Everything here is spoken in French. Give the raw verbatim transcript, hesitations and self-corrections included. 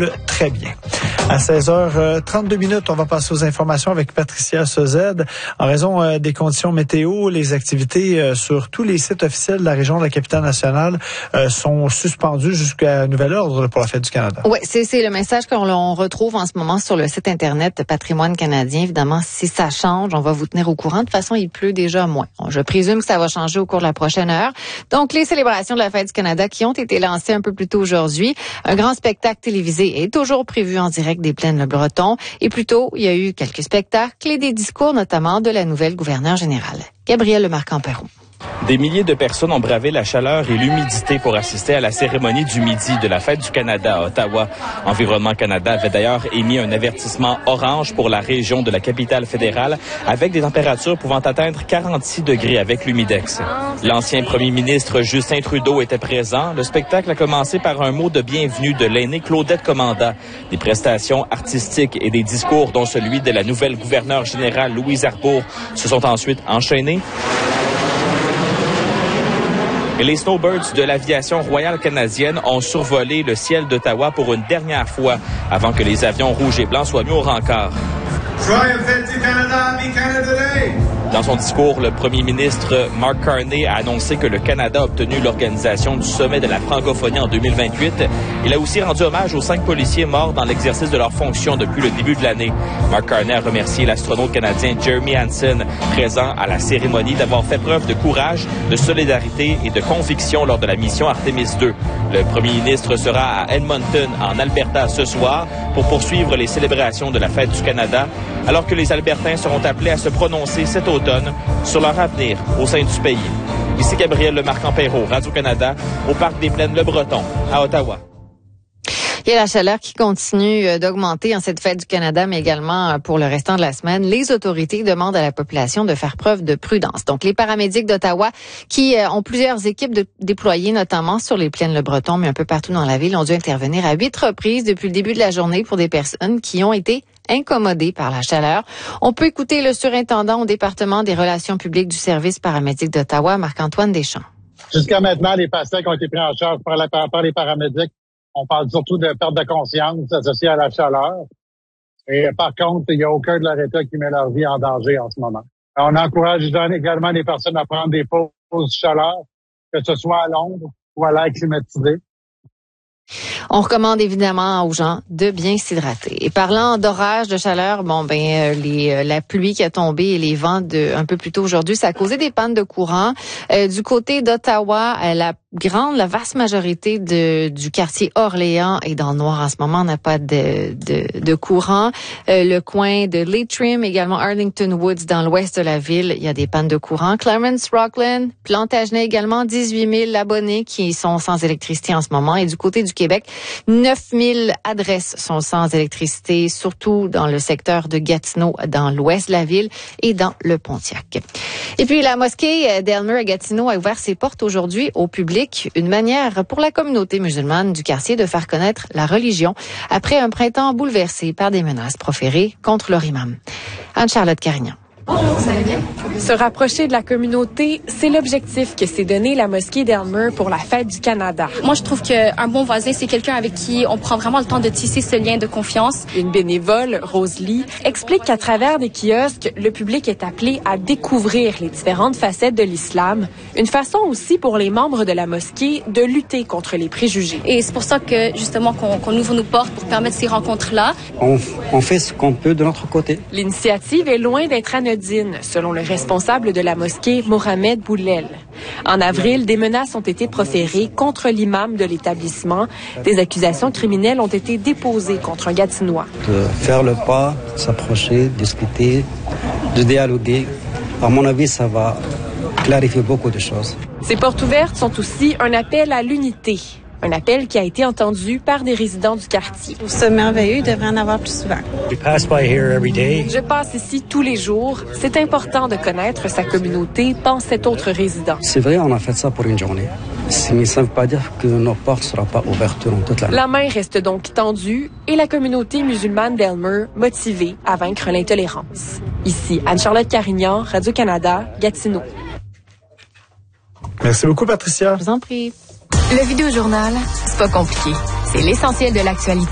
roule très bien. À seize heures trente-deux minutes, on va passer aux informations avec Patricia Sezed. En raison euh, des conditions météo, les activités euh, sur tous les sites officiels de la région de la Capitale-Nationale euh, sont suspendues jusqu'à nouvel ordre pour la Fête du Canada. Oui, c'est, c'est le message qu'on retrouve en ce moment sur le site Internet Patrimoine canadien. Évidemment, si ça change, on va vous tenir au courant. De toute façon, il pleut déjà moins. Je présume que ça va changer au cours de la prochaine heure. Donc, les célébrations de la Fête du Canada qui ont été lancées un peu plus tôt aujourd'hui. Un grand spectacle télévisé est toujours prévu en direct des Plaines-le-Breton. Et plus tôt, il y a eu quelques spectacles et des discours, notamment de la nouvelle gouverneure générale. Gabrielle Lemarque-Emperron. Des milliers de personnes ont bravé la chaleur et l'humidité pour assister à la cérémonie du midi de la Fête du Canada à Ottawa. Environnement Canada avait d'ailleurs émis un avertissement orange pour la région de la capitale fédérale avec des températures pouvant atteindre quarante-six degrés avec l'humidex. L'ancien premier ministre Justin Trudeau était présent. Le spectacle a commencé par un mot de bienvenue de l'aînée Claudette Commanda. Des prestations artistiques et des discours dont celui de la nouvelle gouverneure générale Louise Arbour se sont ensuite enchaînés. Et les Snowbirds de l'aviation royale canadienne ont survolé le ciel d'Ottawa pour une dernière fois avant que les avions rouges et blancs soient mis au rencard. Dans son discours, le premier ministre Mark Carney a annoncé que le Canada a obtenu l'organisation du sommet de la francophonie en deux mille vingt-huit. Il a aussi rendu hommage aux cinq policiers morts dans l'exercice de leurs fonctions depuis le début de l'année. Mark Carney a remercié l'astronaute canadien Jeremy Hansen, présent à la cérémonie, d'avoir fait preuve de courage, de solidarité et de conviction lors de la mission Artemis deux. Le premier ministre sera à Edmonton, en Alberta, ce soir pour poursuivre les célébrations de la Fête du Canada, alors que les Albertains seront appelés à se prononcer cet automne sur leur avenir au sein du pays. Ici Gabrielle Lemarque-Emperron, Radio-Canada, au Parc des Plaines-le-Breton, à Ottawa. Il y a la chaleur qui continue d'augmenter en cette Fête du Canada, mais également pour le restant de la semaine. Les autorités demandent à la population de faire preuve de prudence. Donc, les paramédics d'Ottawa, qui ont plusieurs équipes de, déployées, notamment sur les Plaines-le-Breton, mais un peu partout dans la ville, ont dû intervenir à huit reprises depuis le début de la journée pour des personnes qui ont été incommodés par la chaleur. On peut écouter le surintendant au département des relations publiques du service paramédic d'Ottawa, Marc-Antoine Deschamps. Jusqu'à maintenant, les patients qui ont été pris en charge par, la, par les paramédics, on parle surtout de perte de conscience associée à la chaleur. Et par contre, il n'y a aucun de leur état qui met leur vie en danger en ce moment. On encourage également les personnes à prendre des pauses de chaleur, que ce soit à l'ombre ou à l'air climatisé. On recommande évidemment aux gens de bien s'hydrater. Et parlant d'orage, de chaleur, bon ben les la pluie qui a tombé et les vents de un peu plus tôt aujourd'hui, ça a causé des pannes de courant. Euh, du côté d'Ottawa, la grande, la vaste majorité de du quartier Orléans est dans le noir en ce moment. On n'a pas de de, de courant. Euh, le coin de Leitrim, également Arlington Woods dans l'ouest de la ville, il y a des pannes de courant. Clarence, Rockland, Plantagenet également, dix-huit mille abonnés qui sont sans électricité en ce moment. Et du côté du Québec, neuf mille adresses sont sans électricité, surtout dans le secteur de Gatineau, dans l'ouest de la ville et dans le Pontiac. Et puis, la mosquée d'Aylmer à Gatineau a ouvert ses portes aujourd'hui au public, une manière pour la communauté musulmane du quartier de faire connaître la religion après un printemps bouleversé par des menaces proférées contre leur imam. Anne-Charlotte Carignan. Bonjour, ça va bien? Se rapprocher de la communauté, c'est l'objectif que s'est donné la mosquée d'Aylmer pour la Fête du Canada. Moi, je trouve qu'un bon voisin, c'est quelqu'un avec qui on prend vraiment le temps de tisser ce lien de confiance. Une bénévole, Rosalie, explique qu'à travers des kiosques, le public est appelé à découvrir les différentes facettes de l'islam. Une façon aussi pour les membres de la mosquée de lutter contre les préjugés. Et c'est pour ça que, justement, qu'on, qu'on ouvre nos portes pour permettre ces rencontres-là. On, on fait ce qu'on peut de notre côté. L'initiative est loin d'être anodine, selon le responsable de la mosquée, Mohamed Boulel. En avril, des menaces ont été proférées contre l'imam de l'établissement. Des accusations criminelles ont été déposées contre un Gatinois. De faire le pas, s'approcher, discuter, de dialoguer, à mon avis, ça va clarifier beaucoup de choses. Ces portes ouvertes sont aussi un appel à l'unité. Un appel qui a été entendu par des résidents du quartier. C'est merveilleux, il devrait en avoir plus souvent. Je passe ici tous les jours. C'est important de connaître sa communauté, pense cet autre résident. C'est vrai, on a fait ça pour une journée. Mais ça ne veut pas dire que nos portes ne seront pas ouvertes dans toute l'année. La main reste donc tendue et la communauté musulmane d'Aylmer motivée à vaincre l'intolérance. Ici, Anne-Charlotte Carignan, Radio-Canada, Gatineau. Merci beaucoup, Patricia. Je vous en prie. Le Vidéojournal, c'est pas compliqué. C'est l'essentiel de l'actualité.